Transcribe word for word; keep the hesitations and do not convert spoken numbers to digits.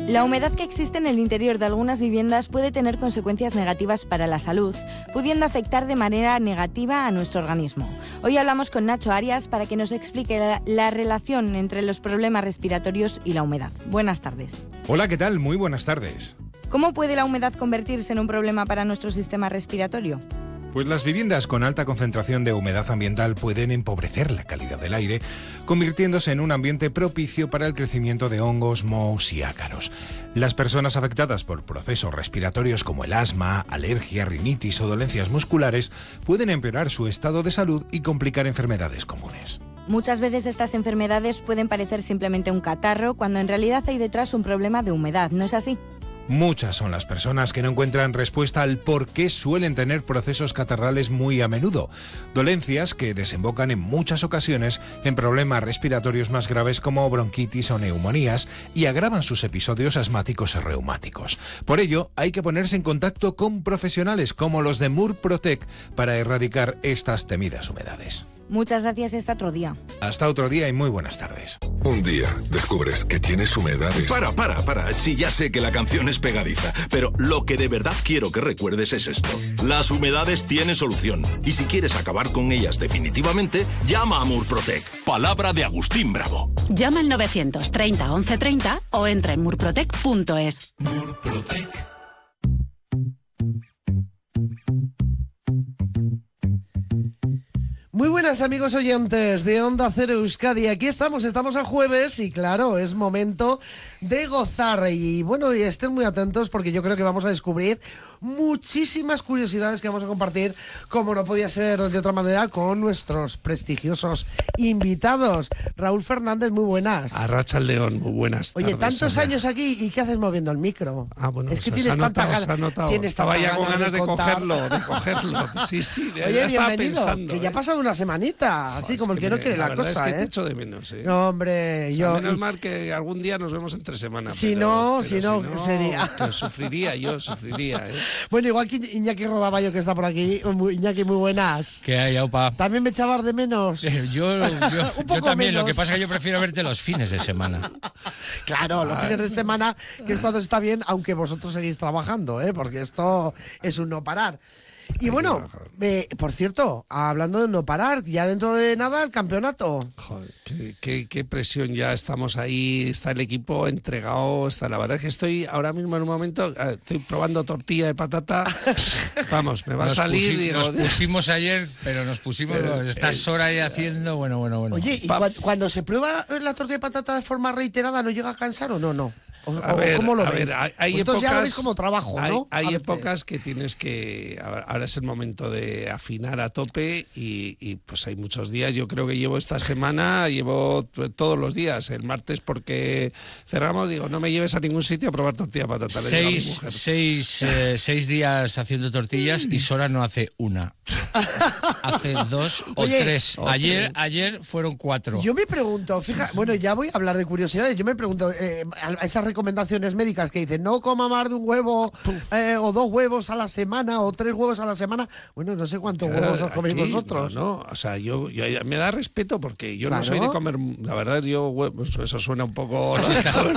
La humedad que existe en el interior de algunas viviendas puede tener consecuencias negativas para la salud, pudiendo afectar de manera negativa a nuestro organismo. Hoy hablamos con Nacho Arias para que nos explique la, la relación entre los problemas respiratorios y la humedad. Buenas tardes. Hola, ¿qué tal? Muy buenas tardes. ¿Cómo puede la humedad convertirse en un problema para nuestro sistema respiratorio? Pues las viviendas con alta concentración de humedad ambiental pueden empobrecer la calidad del aire, convirtiéndose en un ambiente propicio para el crecimiento de hongos, mohos y ácaros. Las personas afectadas por procesos respiratorios como el asma, alergia, rinitis o dolencias musculares pueden empeorar su estado de salud y complicar enfermedades comunes. Muchas veces estas enfermedades pueden parecer simplemente un catarro, cuando en realidad hay detrás un problema de humedad, ¿no es así? Muchas son las personas que no encuentran respuesta al por qué suelen tener procesos catarrales muy a menudo, dolencias que desembocan en muchas ocasiones en problemas respiratorios más graves como bronquitis o neumonías y agravan sus episodios asmáticos y reumáticos. Por ello, hay que ponerse en contacto con profesionales como los de Murprotec para erradicar estas temidas humedades. Muchas gracias, hasta otro día. Hasta otro día y muy buenas tardes. Un día descubres que tienes humedades. Para, para, para. Sí, ya sé que la canción es pegadiza, pero lo que de verdad quiero que recuerdes es esto. Las humedades tienen solución. Y si quieres acabar con ellas definitivamente, llama a Murprotec. Palabra de Agustín Bravo. Llama al novecientos treinta once treinta o entra en murprotec punto es. Murprotec. Muy buenas amigos oyentes de Onda Cero Euskadi, aquí estamos, estamos a jueves y claro, es momento de gozar y bueno, y estén muy atentos porque yo creo que vamos a descubrir muchísimas curiosidades que vamos a compartir, como no podía ser de otra manera, con nuestros prestigiosos invitados. Raúl Fernández, muy buenas. Arratsaldeon, muy buenas tardes. Oye, tantos Ana. años aquí y ¿qué haces moviendo el micro? Ah, bueno, es que se, tienes se ha tanta notado, se ha ganas. notado. Tienes Estaba tanta ya con ganas de, de cogerlo, de cogerlo. Sí, sí, de, Oye, ya estaba bienvenido, pensando, que ya ¿eh? ha pasado una semanita, así Joder, como el es que, que no me, quiere la, la verdad cosa, es que ¿eh? te echo de menos, ¿eh? No, hombre, o sea, yo... menos y... mal que algún día nos vemos entre semana. Si pero, no, pero si no, si no sería... que sufriría, yo sufriría, ¿eh? Bueno, igual que Iñaki Rodaballo, que está por aquí. Iñaki, muy buenas. ¿Qué hay, Aupa? ¿También me echabas de menos? Eh, yo yo, Un poco yo también, menos. Lo que pasa es que yo prefiero verte los fines de semana. Claro, los fines de semana, que es cuando está bien, aunque vosotros seguís trabajando, ¿eh? Porque esto es un no parar. Y bueno, eh, por cierto, hablando de no parar, ya dentro de nada el campeonato. Joder, qué, qué, qué presión, ya estamos ahí, está el equipo entregado, está, la verdad es que estoy ahora mismo en un momento, estoy probando tortilla de patata, vamos, me va nos a salir. Pusi, digo, nos pusimos ayer, pero nos pusimos, pero, estás horas ahí haciendo, bueno, bueno, bueno. Oye, ¿y cu cuando se prueba la tortilla de patata de forma reiterada, no llega a cansar o no? No. O, a ver, ¿Cómo lo a veis? ver, hay, hay Vosotros épocas, ya lo veis como trabajo, hay, ¿no? Hay épocas que tienes que... Ahora es el momento de afinar a tope y, y pues hay muchos días. Yo creo que llevo esta semana, llevo todos los días. El martes porque cerramos, digo, no me lleves a ningún sitio a probar tortilla de patata. Seis, seis, eh, seis días haciendo tortillas y Sora no hace una. Hace dos o Oye, tres. Ayer, ayer fueron cuatro. Yo me pregunto, fija, bueno, ya voy a hablar de curiosidades. Yo me pregunto, eh, a esas recomendaciones médicas que dicen no coma más de un huevo eh, o dos huevos a la semana o tres huevos a la semana. Bueno, no sé cuántos Claro, huevos os coméis aquí, vosotros. No, no, o sea, yo, yo me da respeto porque yo Claro. no soy de comer, la verdad, yo huevos, eso suena un poco, ¿no?